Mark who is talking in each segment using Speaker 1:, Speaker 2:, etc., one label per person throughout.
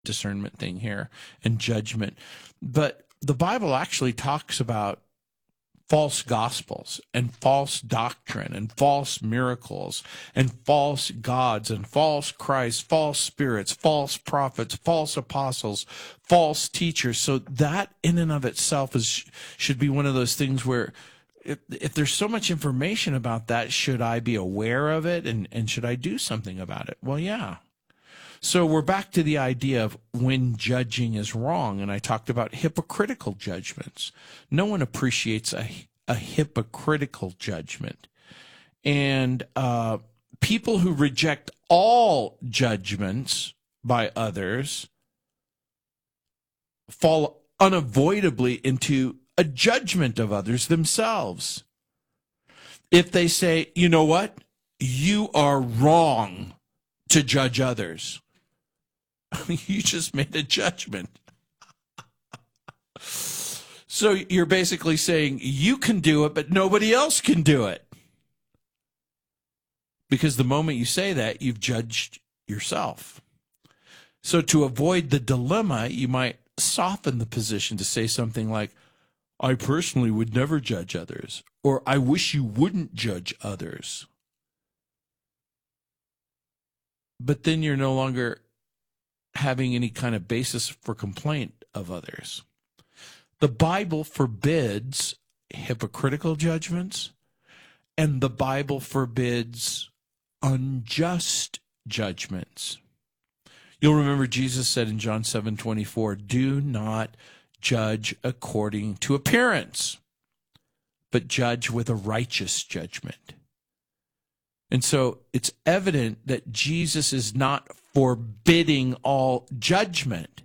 Speaker 1: discernment thing here and judgment. But the Bible actually talks about false gospels and false doctrine and false miracles and false gods and false Christ, false spirits, false prophets, false apostles, false teachers. So that in and of itself should be one of those things where if there's so much information about that, should I be aware of it and should I do something about it? Well, yeah. So we're back to the idea of when judging is wrong, and I talked about hypocritical judgments. No one appreciates a hypocritical judgment. And people who reject all judgments by others fall unavoidably into a judgment of others themselves. If they say, you know what, you are wrong to judge others. You just made a judgment. So you're basically saying you can do it, but nobody else can do it. Because the moment you say that, you've judged yourself. So to avoid the dilemma, you might soften the position to say something like, I personally would never judge others, or I wish you wouldn't judge others. But then you're no longer having any kind of basis for complaint of others. The Bible forbids hypocritical judgments, and the Bible forbids unjust judgments. You'll remember Jesus said in John 7:24, do not judge according to appearance, but judge with a righteous judgment. And so it's evident that Jesus is not forbidding all judgment.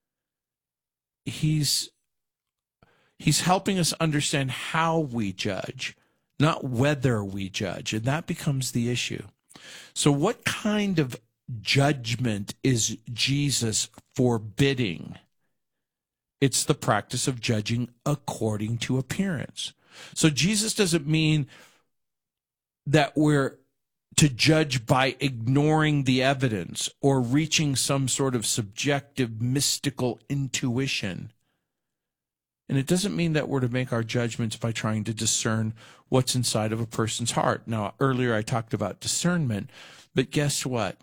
Speaker 1: He's helping us understand how we judge, not whether we judge, and that becomes the issue. So what kind of judgment is Jesus forbidding? It's the practice of judging according to appearance. So Jesus doesn't mean that we're to judge by ignoring the evidence or reaching some sort of subjective mystical intuition. And it doesn't mean that we're to make our judgments by trying to discern what's inside of a person's heart. Now, earlier I talked about discernment, but guess what?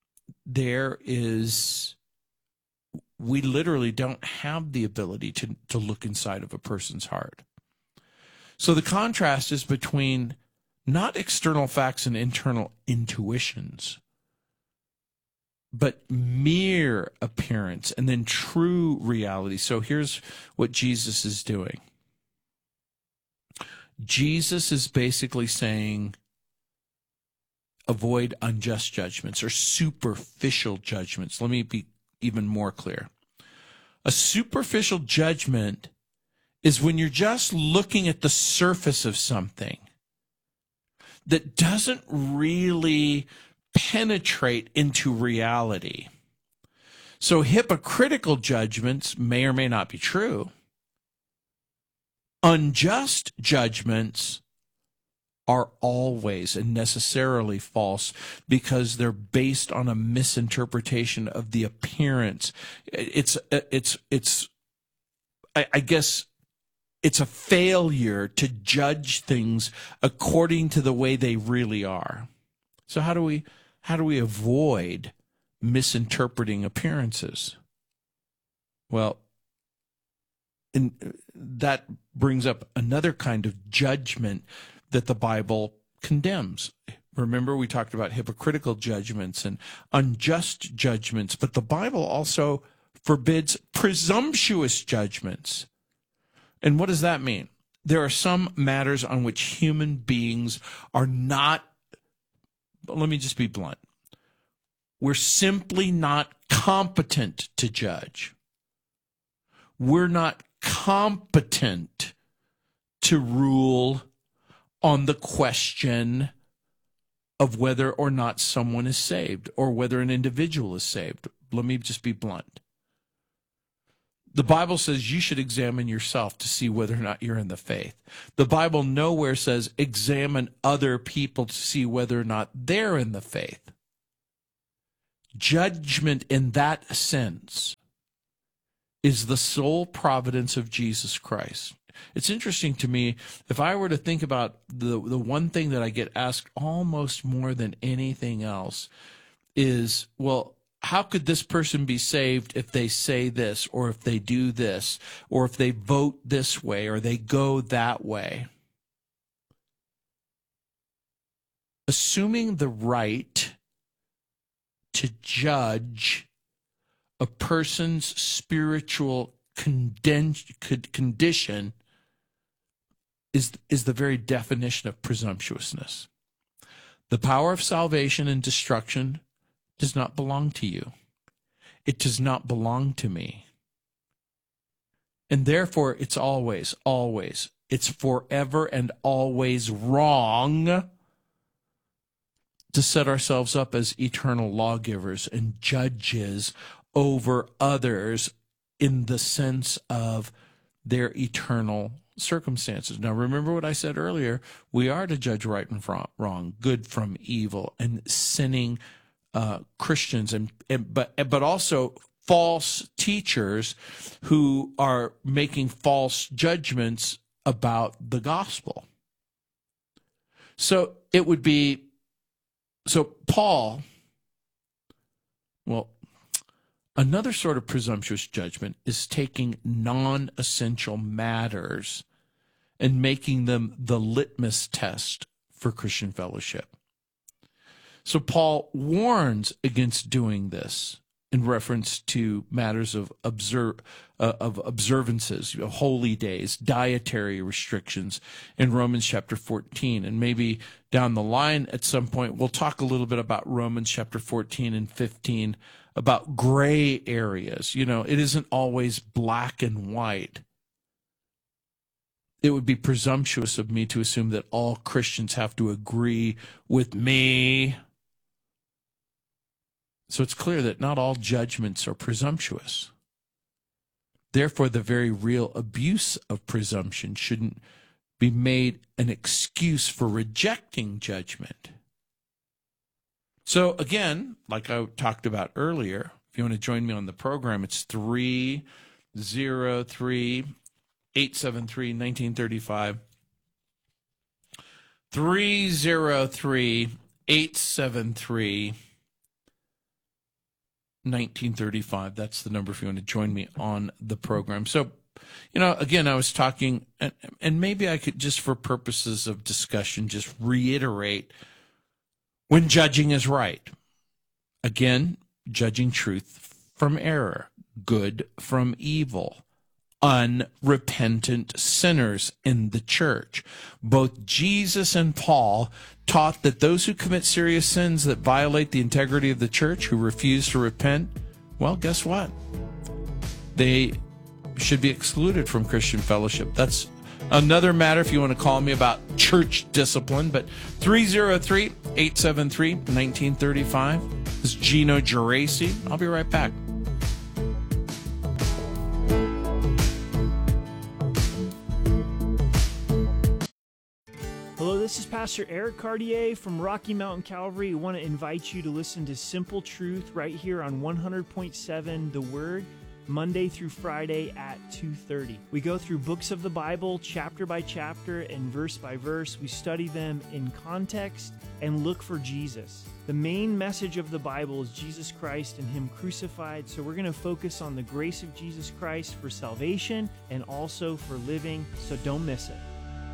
Speaker 1: We literally don't have the ability to look inside of a person's heart. So the contrast is between not external facts and internal intuitions, but mere appearance and then true reality. So here's what Jesus is doing. Jesus is basically saying, avoid unjust judgments or superficial judgments. Let me be even more clear. A superficial judgment is when you're just looking at the surface of something that doesn't really penetrate into reality. So hypocritical judgments may or may not be true. Unjust judgments are always and necessarily false because they're based on a misinterpretation of the appearance. I guess it's a failure to judge things according to the way they really are. So how do we avoid misinterpreting appearances? Well, that brings up another kind of judgment that the Bible condemns. Remember, we talked about hypocritical judgments and unjust judgments, but the Bible also forbids presumptuous judgments. And what does that mean? There are some matters on which human beings are not, let me just be blunt, we're simply not competent to judge. We're not competent to rule on the question of whether or not someone is saved or whether an individual is saved. Let me just be blunt. The Bible says you should examine yourself to see whether or not you're in the faith. The Bible nowhere says examine other people to see whether or not they're in the faith. Judgment in that sense is the sole providence of Jesus Christ. It's interesting to me, if I were to think about the one thing that I get asked almost more than anything else is, well, how could this person be saved if they say this, or if they do this, or if they vote this way, or they go that way? Assuming the right to judge a person's spiritual condition is the very definition of presumptuousness. The power of salvation and destruction does not belong to you. It does not belong to me. And therefore, it's always, it's forever and always wrong to set ourselves up as eternal lawgivers and judges over others in the sense of their eternal circumstances. Now, remember what I said earlier. We are to judge right and wrong, good from evil, and sinning Christians, but also false teachers who are making false judgments about the gospel. So it would be, Paul, well, another sort of presumptuous judgment is taking non-essential matters and making them the litmus test for Christian fellowship. So Paul warns against doing this in reference to matters of observances, holy days, dietary restrictions in Romans chapter 14. And maybe down the line at some point, we'll talk a little bit about Romans chapter 14 and 15, about gray areas. You know, it isn't always black and white. It would be presumptuous of me to assume that all Christians have to agree with me. So it's clear that not all judgments are presumptuous. Therefore, the very real abuse of presumption shouldn't be made an excuse for rejecting judgment. So again, like I talked about earlier, if you want to join me on the program, it's 303-873-1935. 303-873-1935. That's the number if you want to join me on the program. So, again, I was talking, and maybe I could, just for purposes of discussion, just reiterate when judging is right. Again, judging truth from error, good from evil, unrepentant sinners in the church. Both Jesus and Paul taught that those who commit serious sins that violate the integrity of the church, who refuse to repent, well, guess what? They should be excluded from Christian fellowship. That's another matter if you want to call me about church discipline. But 303-873-1935. This is Gino Geraci. I'll be right back.
Speaker 2: Hello, this is Pastor Eric Cartier from Rocky Mountain Calvary. I want to invite you to listen to Simple Truth right here on 100.7 The Word, Monday through Friday at 2:30. We go through books of the Bible, chapter by chapter and verse by verse. We study them in context and look for Jesus. The main message of the Bible is Jesus Christ and Him crucified, so we're going to focus on the grace of Jesus Christ for salvation and also for living, so don't miss it.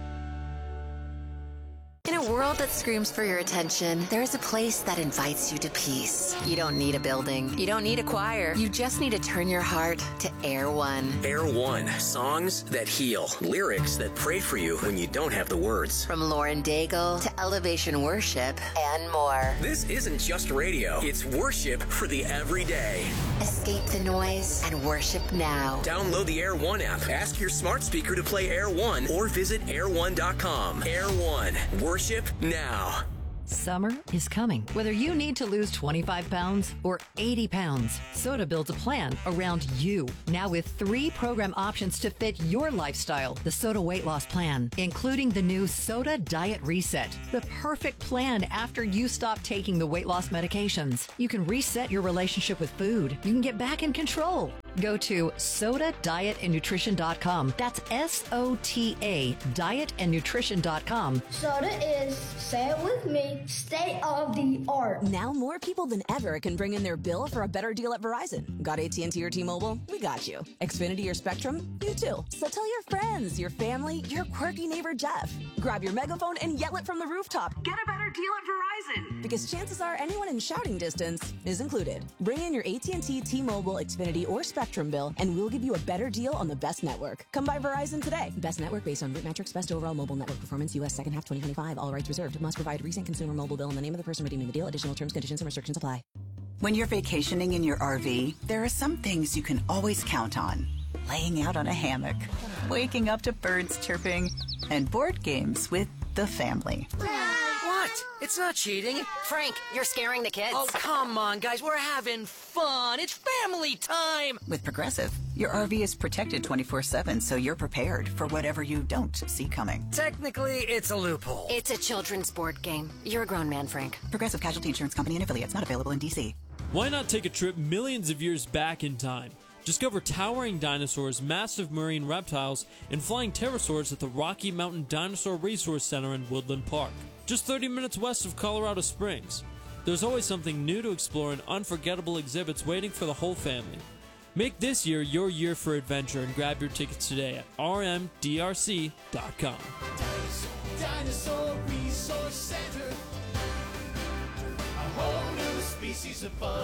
Speaker 3: In a world that screams for your attention, there is a place that invites you to peace. You don't need a building. You don't need a choir. You just need to turn your heart to Air One.
Speaker 4: Air One, songs that heal, lyrics that pray for you when you don't have the words.
Speaker 3: From Lauren Daigle to Elevation Worship and more.
Speaker 4: This isn't just radio. It's worship for the everyday.
Speaker 3: Escape the noise and worship now.
Speaker 4: Download the Air One app. Ask your smart speaker to play Air One or visit air1.com. Air One, worship now.
Speaker 5: Summer is coming. Whether you need to lose 25 pounds or 80 pounds, Soda builds a plan around you. Now with 3 program options to fit your lifestyle. The Soda Weight Loss Plan, including the new Soda Diet Reset. The perfect plan after you stop taking the weight loss medications. You can reset your relationship with food. You can get back in control. Go to SodaDietAndNutrition.com. That's SOTA dietandnutrition.com.
Speaker 6: Soda is, say it with me, state of the art.
Speaker 7: Now more people than ever can bring in their bill for a better deal at Verizon. Got AT&T or T-Mobile? We got you. Xfinity or Spectrum? You too. So tell your friends, your family, your quirky neighbor Jeff. Grab your megaphone and yell it from the rooftop. Get a better deal at Verizon. Because chances are anyone in shouting distance is included. Bring in your AT&T, T-Mobile, Xfinity, or Spectrum bill, and we'll give you a better deal on the best network. Come by Verizon today. Best network based on root metrics, best overall mobile network performance, U.S. second half 2025. All rights reserved. Must provide recent consumer mobile bill in the name of the person redeeming the deal. Additional terms, conditions, and restrictions apply.
Speaker 8: When you're vacationing in your RV, there are some things you can always count on. Laying out on a hammock, waking up to birds chirping, and board games with the family.
Speaker 4: What? It's not cheating.
Speaker 3: Frank, you're scaring the kids.
Speaker 4: Oh, come on, guys. We're having fun. It's family time.
Speaker 8: With Progressive, your RV is protected 24/7, so you're prepared for whatever you don't see coming.
Speaker 4: Technically, it's a loophole.
Speaker 3: It's a children's board game. You're a grown man, Frank.
Speaker 8: Progressive Casualty Insurance Company and affiliates, not available in D.C.
Speaker 9: Why not take a trip millions of years back in time? Discover towering dinosaurs, massive marine reptiles, and flying pterosaurs at the Rocky Mountain Dinosaur Resource Center in Woodland Park, just 30 minutes west of Colorado Springs. There's always something new to explore and unforgettable exhibits waiting for the whole family. Make this year your year for adventure and grab your tickets today at rmdrc.com.
Speaker 10: Dinosaur Resource Center. A whole new species of fun.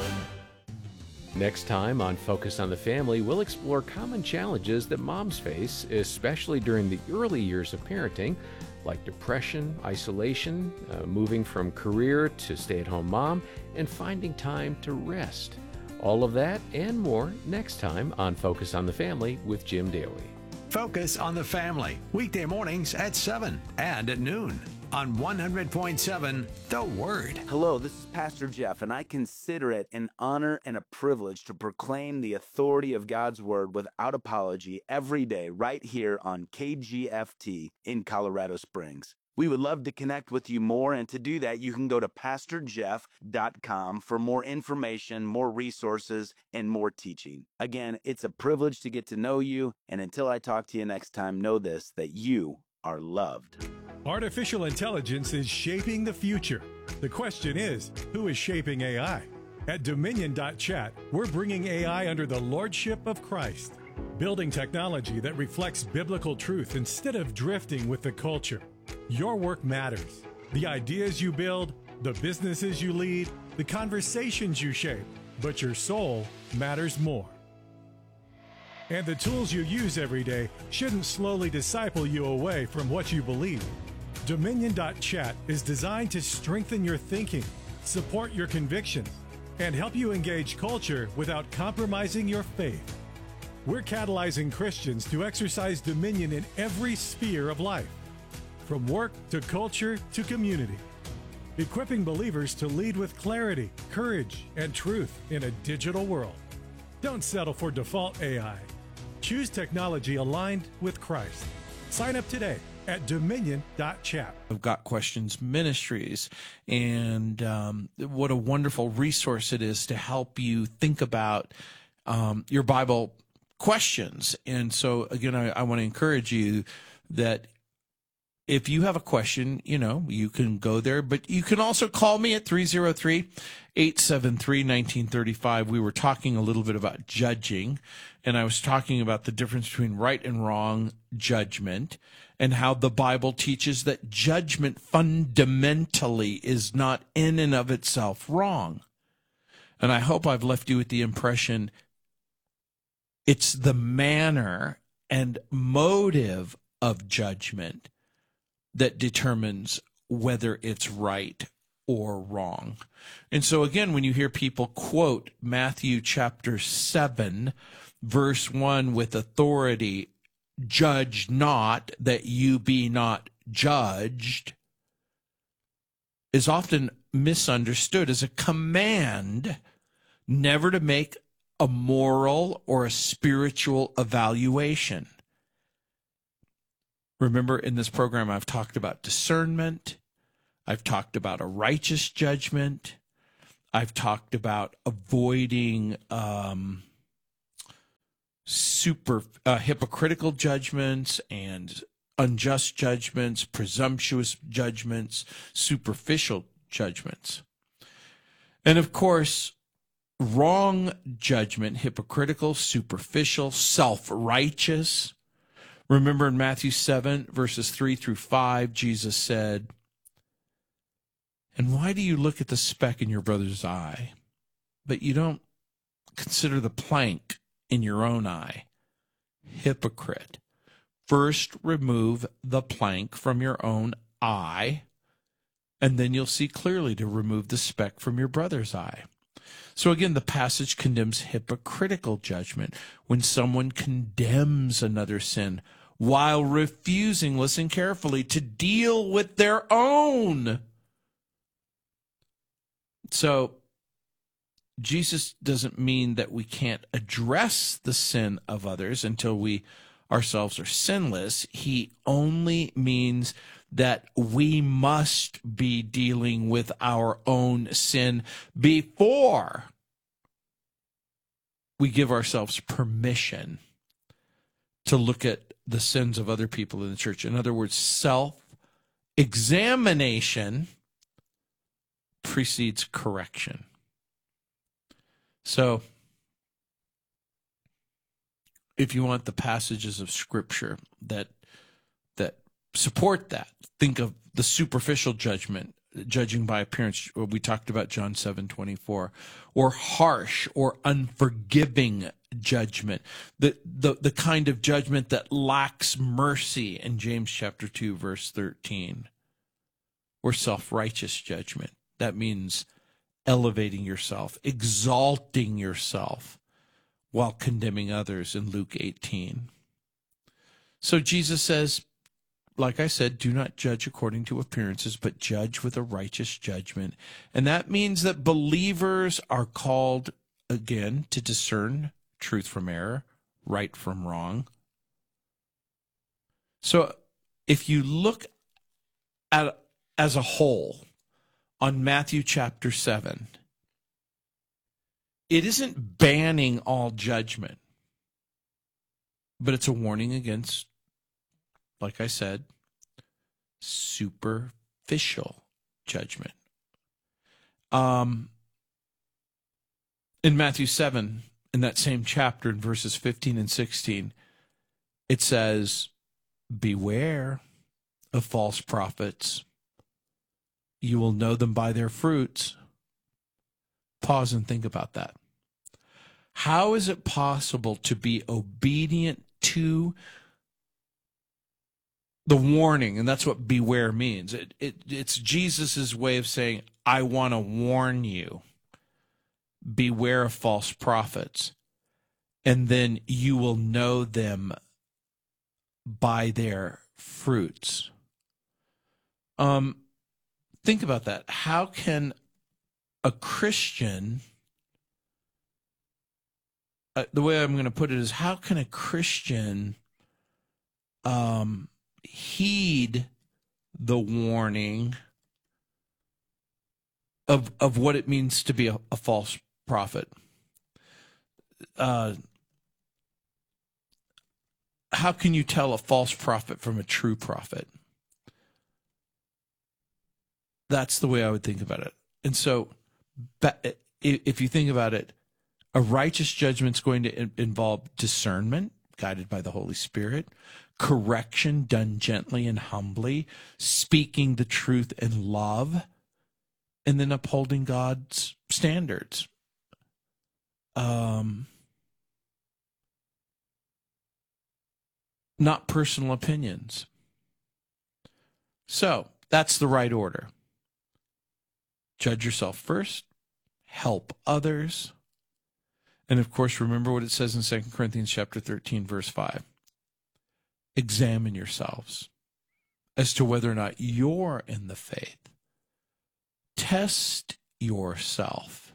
Speaker 11: Next time on Focus on the Family, we'll explore common challenges that moms face, especially during the early years of parenting, like depression, isolation, moving from career to stay-at-home mom, and finding time to rest. All of that and more next time on Focus on the Family with Jim Daly.
Speaker 12: Focus on the Family, weekday mornings at 7 and at noon on 100.7 The Word.
Speaker 13: Hello, this is Pastor Jeff, and I consider it an honor and a privilege to proclaim the authority of God's Word without apology every day right here on KGFT in Colorado Springs. We would love to connect with you more, and to do that, you can go to PastorJeff.com for more information, more resources, and more teaching. Again, it's a privilege to get to know you, and until I talk to you next time, know this, that you are loved.
Speaker 14: Artificial intelligence is shaping the future. The question is, who is shaping AI? At Dominion.chat, we're bringing AI under the lordship of Christ, building technology that reflects biblical truth instead of drifting with the culture. Your work matters. The ideas you build, the businesses you lead, the conversations you shape, but your soul matters more. And the tools you use every day shouldn't slowly disciple you away from what you believe. Dominion.chat is designed to strengthen your thinking, support your convictions, and help you engage culture without compromising your faith. We're catalyzing Christians to exercise dominion in every sphere of life, from work to culture to community, equipping believers to lead with clarity, courage, and truth in a digital world. Don't settle for default AI. Choose technology aligned with Christ. Sign up today at Dominion.chat.
Speaker 1: I've Got Questions Ministries, and what a wonderful resource it is to help you think about your Bible questions. And so, again, I want to encourage you that if you have a question, you can go there, but you can also call me at 303-873-1935. We were talking a little bit about judging, and I was talking about the difference between right and wrong judgment and how the Bible teaches that judgment fundamentally is not in and of itself wrong. And I hope I've left you with the impression it's the manner and motive of judgment that determines whether it's right or wrong. And so again, when you hear people quote Matthew chapter 7, verse 1 with authority, judge not that you be not judged, is often misunderstood as a command never to make a moral or a spiritual evaluation. Remember, in this program, I've talked about discernment. I've talked about a righteous judgment. I've talked about avoiding hypocritical judgments and unjust judgments, presumptuous judgments, superficial judgments. And of course, wrong judgment, hypocritical, superficial, self-righteous. Remember in Matthew 7, verses 3 through 5, Jesus said, "And why do you look at the speck in your brother's eye, but you don't consider the plank in your own eye? Hypocrite. First remove the plank from your own eye, and then you'll see clearly to remove the speck from your brother's eye." So again, the passage condemns hypocritical judgment when someone condemns another sin while refusing, listen carefully, to deal with their own. So Jesus doesn't mean that we can't address the sin of others until we ourselves are sinless. He only means that we must be dealing with our own sin before we give ourselves permission to look at the sins of other people in the church. In other words, self-examination precedes correction. So, if you want the passages of Scripture that support that, think of the superficial judgment, judging by appearance. We talked about John 7:24, or harsh or unforgiving judgment, the kind of judgment that lacks mercy in James chapter 2, verse 13, or self-righteous judgment. That means elevating yourself, exalting yourself while condemning others in Luke 18. So Jesus says, like I said, do not judge according to appearances, but judge with a righteous judgment. And that means that believers are called, again, to discern truth from error, right from wrong. So if you look at as a whole on Matthew chapter 7, it isn't banning all judgment, but it's a warning against, like I said, superficial judgment. In Matthew 7, in that same chapter, in verses 15 and 16, it says, "Beware of false prophets. You will know them by their fruits." Pause and think about that. How is it possible to be obedient to the warning? And that's what beware means. It's Jesus' way of saying, I want to warn you. Beware of false prophets. And then you will know them by their fruits. Think about that. How can a Christian, the way I'm going to put it is, how can a Christian heed the warning of what it means to be a false prophet? How can you tell a false prophet from a true prophet? That's the way I would think about it. And so, if you think about it, a righteous judgment is going to involve discernment, guided by the Holy Spirit, correction done gently and humbly, speaking the truth in love, and then upholding God's standards. Not personal opinions. So, that's the right order. Judge yourself first, help others, and of course, remember what it says in 2 Corinthians chapter 13, verse 5. Examine yourselves as to whether or not you're in the faith. test yourself.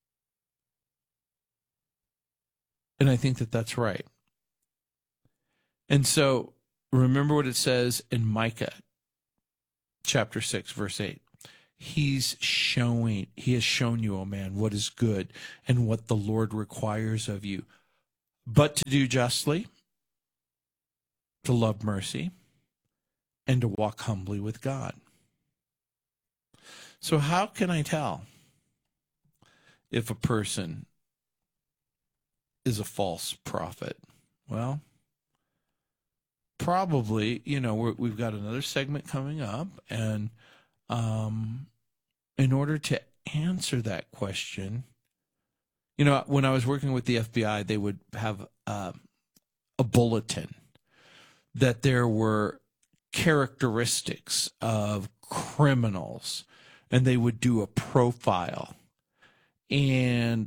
Speaker 1: And I think that that's right. And so remember what it says in Micah chapter 6, verse 8. He has shown you, O man, what is good and what the Lord requires of you, but to do justly, to love mercy, and to walk humbly with God. So how can I tell if a person is a false prophet? Well, probably, we've got another segment coming up, and in order to answer that question, when I was working with the FBI, they would have a bulletin that there were characteristics of criminals, and they would do a profile. And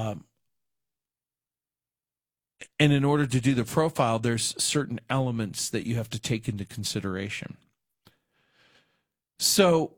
Speaker 1: in order to do the profile, there's certain elements that you have to take into consideration. So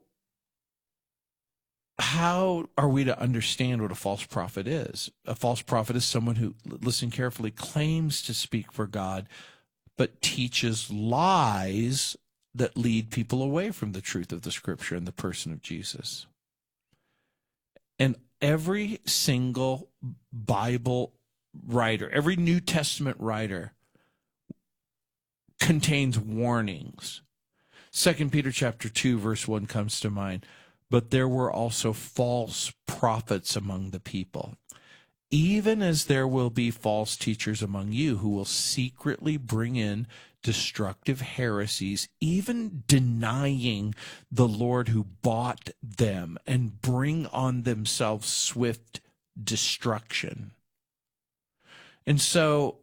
Speaker 1: how are we to understand what a false prophet is? A false prophet is someone who, listen carefully, claims to speak for God, but teaches lies that lead people away from the truth of the Scripture and the person of Jesus. And every single Bible writer, every New Testament writer contains warnings. 2 Peter chapter 2, verse 1 comes to mind. But there were also false prophets among the people, even as there will be false teachers among you who will secretly bring in destructive heresies, even denying the Lord who bought them, and bring on themselves swift destruction. And so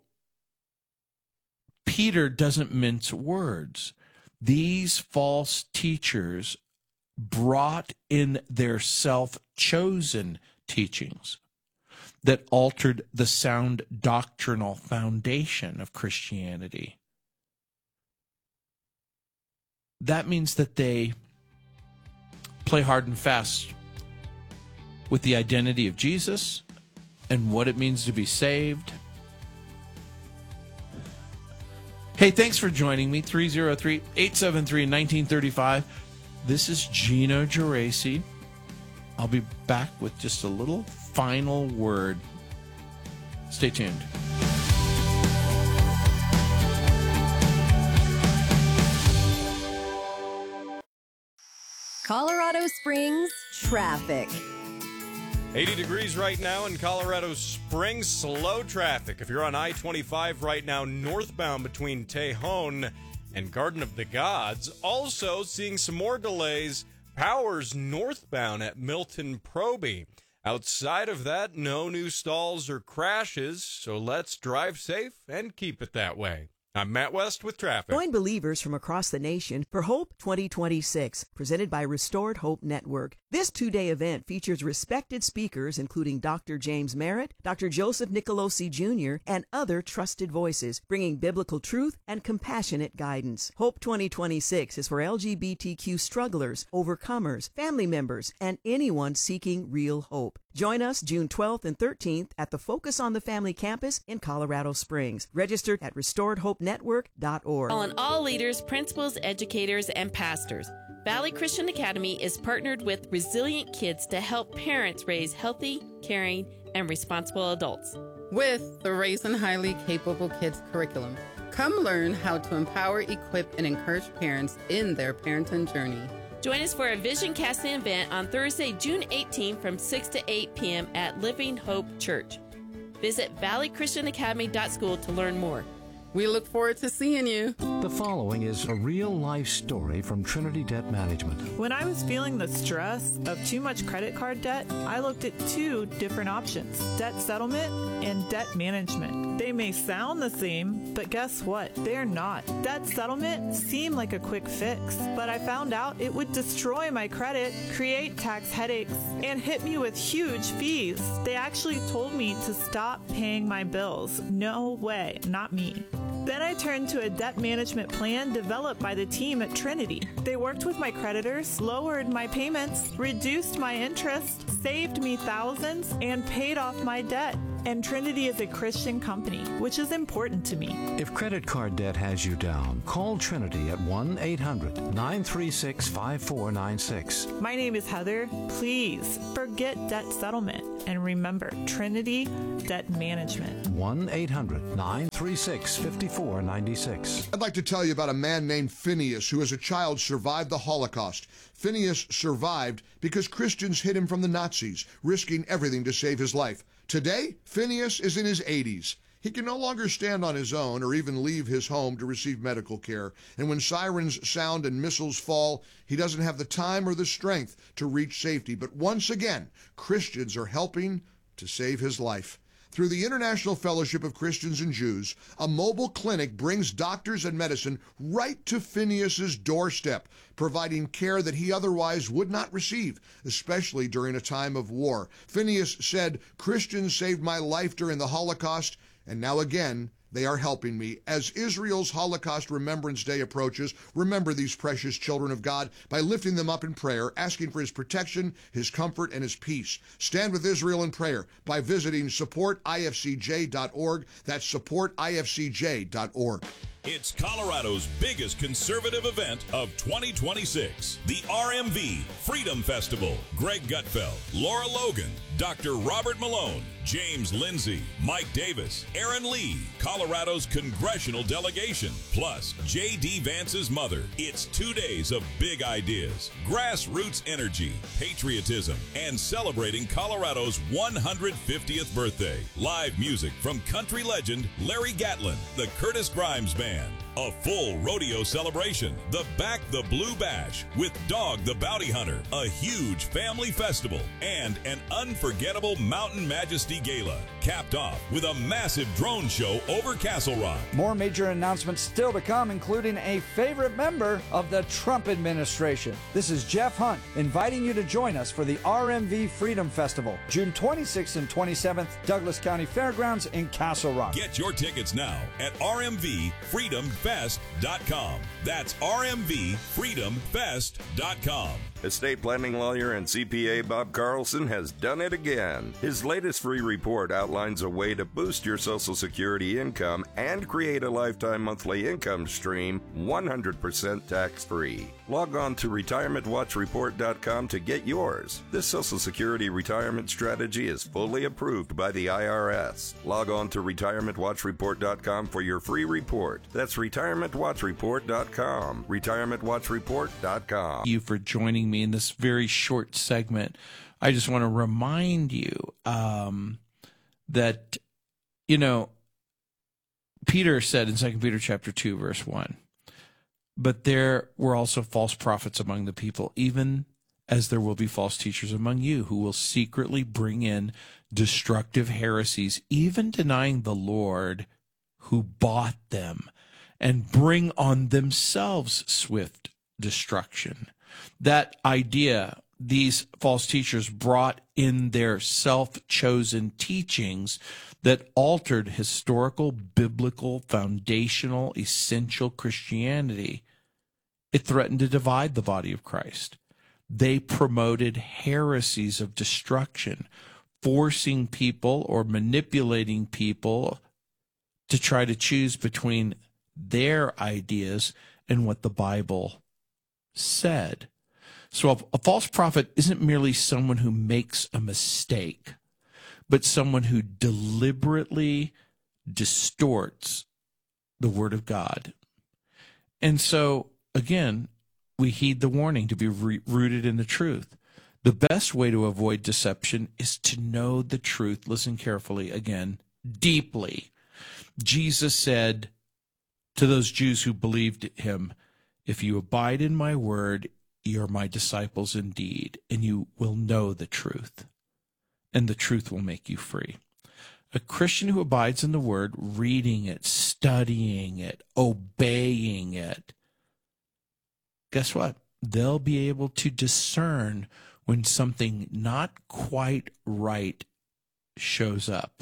Speaker 1: Peter doesn't mince words. These false teachers brought in their self-chosen teachings that altered the sound doctrinal foundation of Christianity. That means that they play hard and fast with the identity of Jesus and what it means to be saved. Hey, thanks for joining me. 303-873-1935. This is Gino Geraci. I'll be back with just a little final word. Stay tuned.
Speaker 5: Colorado Springs traffic.
Speaker 15: 80 degrees right now in Colorado Springs. Slow traffic. If you're on I-25 right now, northbound between Tejon and Garden of the Gods. Also seeing some more delays. Powers northbound at Milton Proby. Outside of that, no new stalls or crashes, so let's drive safe and keep it that way. I'm Matt West with traffic.
Speaker 16: Join believers from across the nation for Hope 2026, presented by Restored Hope Network. This two-day event features respected speakers, including Dr. James Merritt, Dr. Joseph Nicolosi Jr., and other trusted voices, bringing biblical truth and compassionate guidance. Hope 2026 is for LGBTQ strugglers, overcomers, family members, and anyone seeking real hope. Join us June 12th and 13th at the Focus on the Family campus in Colorado Springs. Registered at restoredhopenetwork.org.
Speaker 17: Calling all leaders, principals, educators, and pastors. Valley Christian Academy is partnered with Resilient Kids to help parents raise healthy, caring, and responsible adults.
Speaker 18: With the Raising Highly Capable Kids curriculum, come learn how to empower, equip, and encourage parents in their parenting journey.
Speaker 17: Join us for a vision casting event on Thursday, June 18 from 6 to 8 p.m. at Living Hope Church. Visit valleychristianacademy.school to learn more.
Speaker 18: We look forward to seeing you.
Speaker 19: The following is a real-life story from Trinity Debt Management.
Speaker 20: When I was feeling the stress of too much credit card debt, I looked at two different options, debt settlement and debt management. They may sound the same, but guess what? They're not. Debt settlement seemed like a quick fix, but I found out it would destroy my credit, create tax headaches, and hit me with huge fees. They actually told me to stop paying my bills. No way, not me. Then I turned to a debt management plan developed by the team at Trinity. They worked with my creditors, lowered my payments, reduced my interest, saved me thousands, and paid off my debt. And Trinity is a Christian company, which is important to me.
Speaker 19: If credit card debt has you down, call Trinity at 1-800-936-5496.
Speaker 20: My name is Heather. Please forget debt settlement and remember Trinity Debt Management.
Speaker 19: 1-800-936-5496.
Speaker 21: I'd like to tell you about a man named Phineas who as a child survived the Holocaust. Phineas survived because Christians hid him from the Nazis, risking everything to save his life. Today, Phineas is in his 80s. He can no longer stand on his own or even leave his home to receive medical care. And when sirens sound and missiles fall, he doesn't have the time or the strength to reach safety. But once again, Christians are helping to save his life. Through the International Fellowship of Christians and Jews, a mobile clinic brings doctors and medicine right to Phineas's doorstep, providing care that he otherwise would not receive, especially during a time of war. Phineas said, "Christians saved my life during the Holocaust, and now again, they are helping me." As Israel's Holocaust Remembrance Day approaches, remember these precious children of God by lifting them up in prayer, asking for his protection, his comfort, and his peace. Stand with Israel in prayer by visiting supportifcj.org. That's supportifcj.org.
Speaker 22: It's Colorado's biggest conservative event of 2026, the RMV Freedom Festival. Greg Gutfeld, Laura Logan, Dr. Robert Malone, James Lindsay, Mike Davis, Aaron Lee, Colorado's congressional delegation, plus J.D. Vance's mother. It's 2 days of big ideas, grassroots energy, patriotism, and celebrating Colorado's 150th birthday. Live music from country legend Larry Gatlin, the Curtis Grimes Band. A full rodeo celebration, the Back the Blue Bash with Dog the Bounty Hunter, a huge family festival, and an unforgettable Mountain Majesty Gala, capped off with a massive drone show over Castle Rock.
Speaker 23: More major announcements still to come, including a favorite member of the Trump administration. This is Jeff Hunt inviting you to join us for the RMV Freedom Festival, June 26th and 27th, Douglas County Fairgrounds in Castle Rock.
Speaker 22: Get your tickets now at rmvfreedomfest.com. That's rmvfreedomfest.com.
Speaker 24: Estate planning lawyer and CPA Bob Carlson has done it again. His latest free report outlines a way to boost your Social Security income and create a lifetime monthly income stream 100% tax-free. Log on to retirementwatchreport.com to get yours. This Social Security retirement strategy is fully approved by the IRS. Log on to retirementwatchreport.com for your free report. That's retirementwatchreport.com. retirementwatchreport.com.
Speaker 1: You for joining me in this very short segment. I just want to remind you that, Peter said in 2 Peter chapter 2, verse 1, "But there were also false prophets among the people, even as there will be false teachers among you, who will secretly bring in destructive heresies, even denying the Lord who bought them, and bring on themselves swift destruction." That idea, these false teachers brought in their self-chosen teachings that altered historical, biblical, foundational, essential Christianity. It threatened to divide the body of Christ. They promoted heresies of destruction, forcing people or manipulating people to try to choose between their ideas and what the Bible said. So a false prophet isn't merely someone who makes a mistake, but someone who deliberately distorts the Word of God. And so, again, we heed the warning to be rooted in the truth. The best way to avoid deception is to know the truth. Listen carefully, again, deeply. Jesus said to those Jews who believed him, "If you abide in my word, you're my disciples indeed, and you will know the truth, and the truth will make you free." A Christian who abides in the Word, reading it, studying it, obeying it, guess what? They'll be able to discern when something not quite right shows up.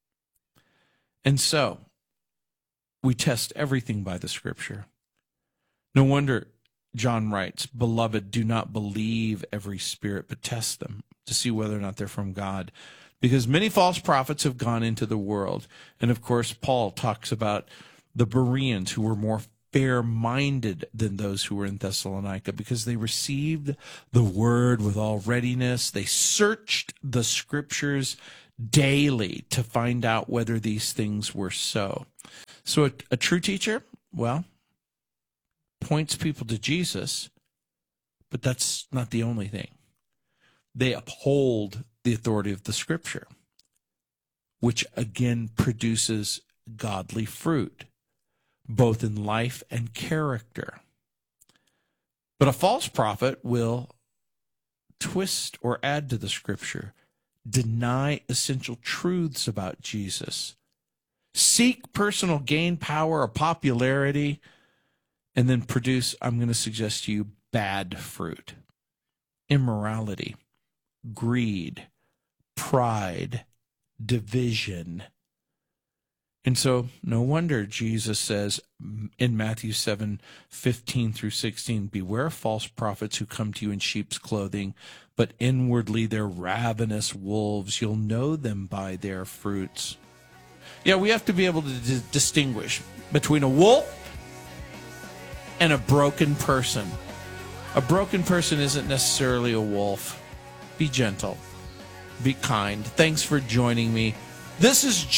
Speaker 1: And so, we test everything by the Scripture. No wonder John writes, "Beloved, do not believe every spirit, but test them to see whether or not they're from God. Because many false prophets have gone into the world." And of course, Paul talks about the Bereans who were more fair-minded than those who were in Thessalonica because they received the word with all readiness. They searched the Scriptures daily to find out whether these things were so. So a true teacher, well, points people to Jesus, but that's not the only thing. They uphold the authority of the Scripture, which again produces godly fruit, both in life and character. But a false prophet will twist or add to the Scripture, deny essential truths about Jesus, seek personal gain, power, or popularity, and then produce, I'm going to suggest to you, bad fruit, immorality, greed, pride, division. And so no wonder Jesus says in Matthew 7:15 through 16, "Beware of false prophets who come to you in sheep's clothing, but inwardly they're ravenous wolves. You'll know them by their fruits." Yeah, we have to be able to distinguish between a wolf and a broken person. A broken person isn't necessarily a wolf. Be gentle. Be kind. Thanks for joining me. This is